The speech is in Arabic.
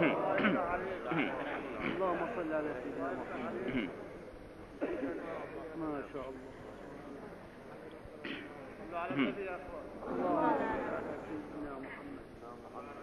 اللهم صل على سيدنا محمد. ما شاء الله. اللهم صل على سيدنا محمد.